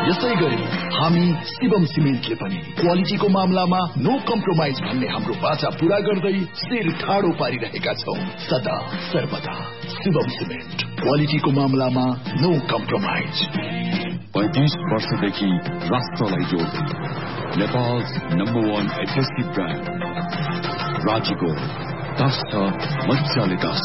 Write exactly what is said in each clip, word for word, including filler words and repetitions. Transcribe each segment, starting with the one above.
यसै गरी हामी शिवम सिमेन्टले पनि क्वालिटीको मामलामा नो कम्प्रोमाइज भन्ने हाम्रो वाचा पूरा गर्दै शिर ठाडो पारिरहेका छौं। सदा सर्वदा शिवम सिमेन्ट, क्वालिटीको मामलामा नो कम्प्रोमाइज। पैंतीस वर्षदेखि राष्ट्रलाई जोड्दै Nepal number one HSC brand राज्यको दस मजाले दस।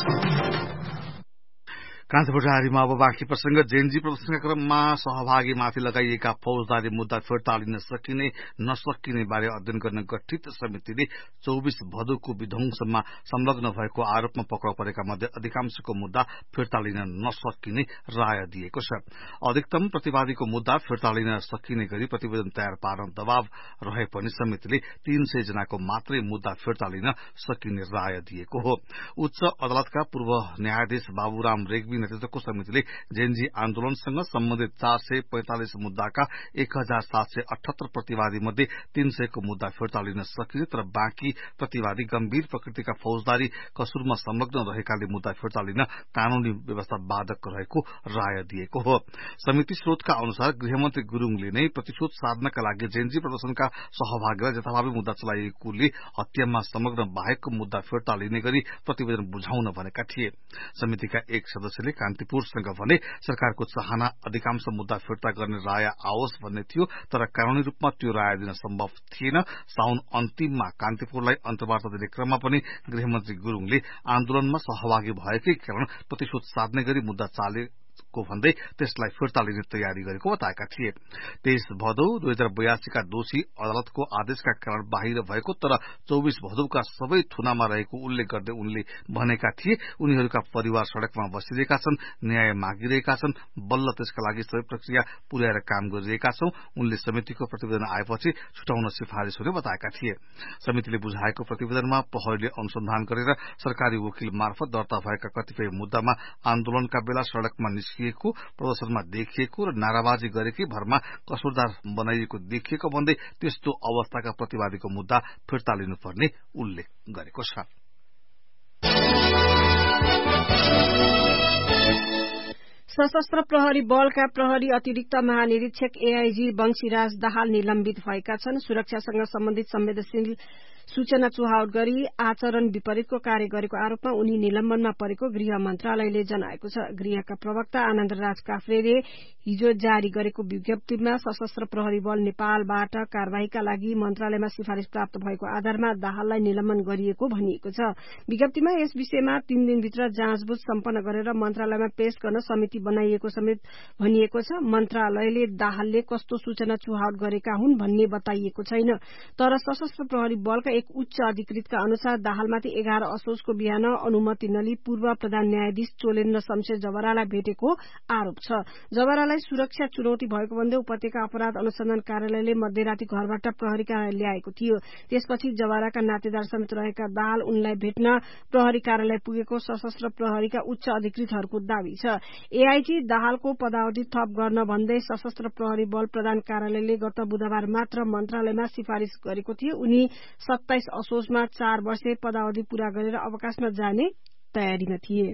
कान्तिपुर डायरीमा अब बाँकी प्रसंग। जेएनजी प्रदर्शनका क्रममा सहभागीमाथि लगाइएका फौजदारी मुद्दा फिर्ता लिन सकिने नसकिने बारे अध्ययन गर्न गठित समितिले चौबीस भदौको विध्वंसमा संलग्न भएको आरोपमा पक्राउ परेका मध्ये अधिकांशको मुद्दा फिर्ता लिन नसकिने राय दिएको छ। अधिकतम प्रतिवादीको मुद्दा फिर्ता लिन सकिने गरी प्रतिवेदन तयार पार्न दबाव रहे पनि समितिले तीन सय जनाको मात्रै मुद्दा फिर्ता लिन सकिने राय दिएको हो। उच्च अदालतका पूर्व न्यायाधीश बाबुराम रेग्मी नेतृत्वको समितिले जेएनजी आन्दोलनसँग सम्बन्धित चार सय पैंतालिस मुद्दाका एक हजार सात सय अठहत्तर प्रतिवादी मध्ये तीन सयको मुद्दा फिर्ता लिन सकिने तर बाँकी प्रतिवादी गम्भीर प्रकृतिका फौजदारी कसुरमा संलग्न रहेकाले मुद्दा फिर्ता लिन कानूनी व्यवस्था बाधक रहेको राय दिएको हो। समिति स्रोतका अनुसार गृहमन्त्री गुरूङले नै प्रतिशोध साध्नका लागि जेएनजी प्रदर्शनका सहभागीलाई जथाभावी मुद्दा चलाइएकोले हत्यामा संलग्न बाहेकको मुद्दा फिर्ता लिने गरी प्रतिवेदन बुझाउन भनेका थिए। समितिका एक सदस्यले कान्तिपुरसँग भने सरकारको चाहना अधिकांश मुद्दा फिर्ता गर्ने राय आओस् भन्ने थियो तर कानूनी रूपमा त्यो राय दिन सम्भव थिएन। साउन अन्तिममा कान्तिपुरलाई अन्तर्वार्ता दिने क्रममा पनि गृहमन्त्री गुरूङले आन्दोलनमा सहभागी भएकै कारण प्रतिशोध साध्ने गरी मुद्दा चाले को भन्दै त्यसलाई फिर्ता लिने तयारी गरेको बताएका थिए। तेइस भदौ दुई हजार बयासीका दोषी अदालतको आदेशका कारण बाहिर भएको तर चौबीस भदौका सबै थुनामा रहेको उल्लेख गर्दै उनले भनेका थिए उनीहरूका परिवार सड़कमा बसिरहेका छन्, न्याय मागिरहेका छन्, बल्ल त्यसका लागि सबै प्रक्रिया पुर्याएर काम गरिरहेका छौं। उनले समितिको प्रतिवेदन आएपछि छुटाउन सिफारिश हुने बताएका थिए। समितिले बुझाएको प्रतिवेदनमा प्रहरीले अनुसन्धान गरेर सरकारी वकिल मार्फत दर्ता भएका कतिपय मुद्दामा आन्दोलनका बेला सड़कमा निस्किएको, प्रदर्शनमा देखिएको र नाराबाजी गरेकै भरमा कसुरदार बनाइएको देखिएको भन्दै त्यस्तो अवस्थाका प्रतिवादीको मुद्दा फिर्ता लिनुपर्ने उल्लेख गरेको छ। सशस्त्र प्रहरी बलका प्रहरी अतिरिक्त महानिरीक्षक एआईजी वंशीराज दाहाल निलम्बित भएका छन्। सुरक्षासँग सम्बन्धित संवेदनशील सूचना चुहावट गरी आचरण विपरीतको कार्य गरेको आरोपमा उनी निलम्बनमा परेको गृह मन्त्रालयले जनाएको छ। गृहका प्रवक्ता आनन्द राज काफ्रेले हिजो जारी गरेको विज्ञप्तिमा सशस्त्र प्रहरी बल नेपालबाट कार्यवाहीका लागि मन्त्रालयमा सिफारिश प्राप्त भएको आधारमा दाहाललाई निलम्बन गरिएको भनिएको छ। विज्ञप्तिमा यस विषयमा तीन दिनभित्र जाँचबुझ सम्पन्न गरेर मन्त्रालयमा पेश गर्न समिति बनाइएको समेत भनिएको छ। मन्त्रालयले दाहालले कस्तो सूचना चुहावट गरेका हुन् भन्ने बताइएको छैन तर सशस्त्र प्रहरी बलका एक उच्च अधिकृतका अनुसार दाहालमाथि एघार असोजको बिहान अनुमति नलिई पूर्व प्रधान न्यायाधीश चोलेन्द्र शमशेर जवरालाई भेटेको आरोप छ। जवरालाई सुरक्षा चुनौती भएको भन्दै उपत्यका अपराध अनुसन्धान कार्यालयले मध्यराती घरबाट प्रहरी कार्यालय ल्याएको थियो। त्यसपछि जवराका नातेदार समेत रहेका दाहाल उनलाई भेट्न प्रहरी कार्यालय पुगेको सशस्त्र प्रहरीका उच्च अधिकृतहरूको दावी छ। एआईजी दाहालको पदावधि थप गर्न भन्दै सशस्त्र प्रहरी बल प्रधान कार्यालयले गत बुधबार मात्र मन्त्रालयमा सिफारिश गरेको थियो। उनी सत्ताइस असोजमा चार वर्षे पदावधि पूरा गरेर अवकाशमा जाने तयारीमा थिए।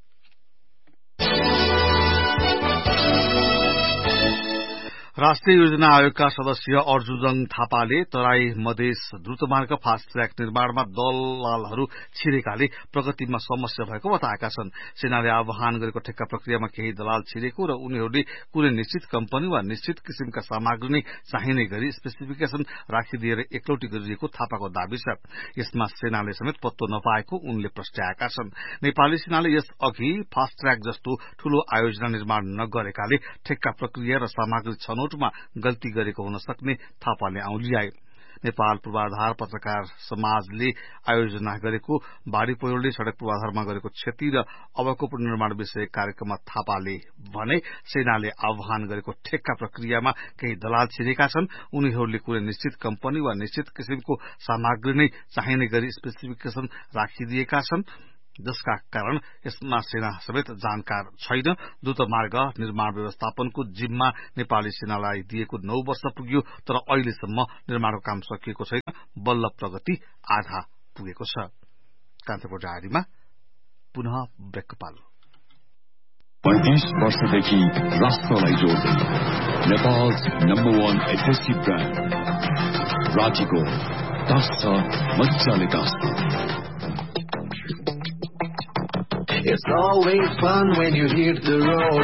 राष्ट्रिय योजना आयोगका सदस्य अर्जुन थापाले तराई मधेस द्रुतमार्ग फास्ट ट्र्याक निर्माणमा दलालहरू छिरेकाले प्रगतिमा समस्या भएको बताएका छन्। सेनाले आह्वान गरेको ठेक्का प्रक्रियामा केही दलाल छिरेको र उनीहरूले कुनै निश्चित कम्पनी वा निश्चित किसिमका सामग्री नै चाहिने गरी स्पेसिफिकेशन राखिदिएर एकलौटी गरिरहेको थापाको दावी छ। यसमा सेनाले समेत पत्तो नपाएको उनले प्रस्ट्याएका छन्। नेपाली सेनाले यस अघि फास्ट ट्र्याक जस्तो ठूलो आयोजना निर्माण नगरेकाले ठेक्का प्रक्रिया र सामग्री छनौट मा गल्ती गरेको हुन सक्ने थापाले औल्याए। नेपाल पूर्वाधार पत्रकार समाजले आयोजना गरेको बाढ़ी पहिरोले सड़क पूर्वाधारमा गरेको क्षति र अबको पुनर्निर्माण विषय कार्यक्रममा थापाले भने सेनाले आह्वान गरेको ठेक्का प्रक्रियामा केही दलाल छिरेका छन्। उनीहरूले कुनै निश्चित कम्पनी वा निश्चित किसिमको सामग्री नै चाहिने गरी स्पेसिफिकेशन राखिदिएका छन् जसका कारण यसमा सेना समेत जानकार छैन। द्रुत मार्ग निर्माण व्यवस्थापनको जिम्मा नेपाली सेनालाई दिएको नौ वर्ष पुग्यो तर अहिलेसम्म निर्माणको काम सकिएको छैन। बल्ल प्रगति आधा पुगेको छ। कान्तिपुर डायरीमा पुनः ब्रेक पालो। पैंतीस वर्षदेखि राष्ट्रलाई जोड्दै Nepal's number one adhesive brand राजीको दस छ मजाले गाँस्छ। It's always fun when you hit the road.